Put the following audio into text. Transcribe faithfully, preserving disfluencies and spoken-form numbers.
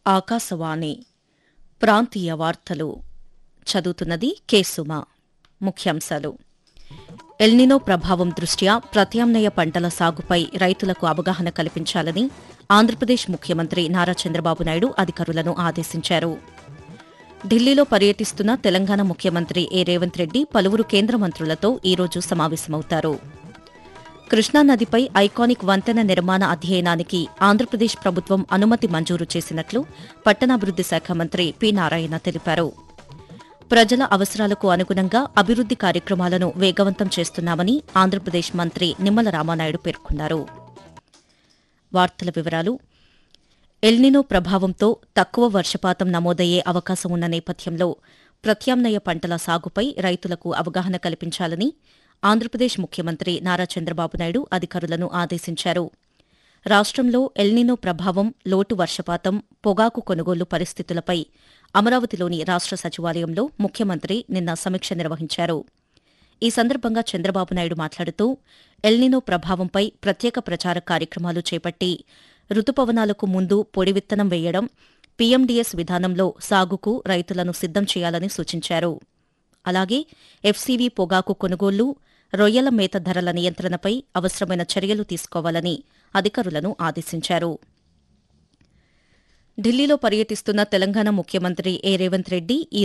ఆకాశవాణి ప్రాంతీయ వార్తలు చదువుతున్నది కె సుమ. ముఖ్యాంశాలు. ఎల్నినో ప్రభావం దృష్ట్యా ప్రత్యామ్నాయ పంటల సాగుపై రైతులకు అవగాహన కల్పించాలని ఆంధ్రప్రదేశ్ ముఖ్యమంత్రి నారా చంద్రబాబు నాయుడు అధికారులను ఆదేశించారు. ఢిల్లీలో పర్యటిస్తున్న తెలంగాణ ముఖ్యమంత్రి ఏ రేవంత్ రెడ్డి పలువురు కేంద్ర మంత్రులతో ఈరోజు సమావేశమవుతారు. కృష్ణానదిపై ఐకానిక్ వంతెన నిర్మాణ అధ్యయనానికి ఆంధ్రప్రదేశ్ ప్రభుత్వం అనుమతి మంజూరు చేసినట్లు పట్టణాభివృద్ది శాఖ మంత్రి పి నారాయణ తెలిపారు. ప్రజల అవసరాలకు అనుగుణంగా అభివృద్ది కార్యక్రమాలను వేగవంతం చేస్తున్నామని ఆంధ్రప్రదేశ్ మంత్రి నిమ్మల రామానాయుడు పేర్కొన్నారు. వార్తల వివరాలు. ఎల్నినో ప్రభావంతో తక్కువ వర్షపాతం నమోదయ్యే అవకాశం ఉన్న నేపథ్యంలో ప్రత్యామ్నాయ పంటల సాగుపై రైతులకు అవగాహన కల్పించాలని ఆంధ్రప్రదేశ్ ముఖ్యమంత్రి నారా చంద్రబాబు నాయుడు అధికారులను ఆదేశించారు. రాష్టంలో ఎల్నినో ప్రభావం, లోటు వర్షపాతం, పొగాకు కొనుగోలు పరిస్థితులపై అమరావతిలోని రాష్ట సచివాలయంలో ముఖ్యమంత్రి నిన్న సమీక్ష నిర్వహించారు. ఈ సందర్భంగా చంద్రబాబు నాయుడు మాట్లాడుతూ ఎల్నినో ప్రభావంపై ప్రత్యేక ప్రచార కార్యక్రమాలు చేపట్టి రుతుపవనాలకు ముందు పొడి విత్తనం వేయడం, పీఎండీఎస్ విధానంలో సాగుకు రైతులను సిద్దం చేయాలని సూచించారు. అలాగే ఎఫ్సీవీ పొగాకు కొనుగోళ్లు, రొయ్యల మేత ధరల నియంత్రణపై అవసరమైన చర్యలు తీసుకోవాలని అధికారులను ఆదేశించారు. ఢిల్లీలో పర్యటిస్తున్న తెలంగాణ ముఖ్యమంత్రి ఏ రేవంత్ రెడ్డి ఈ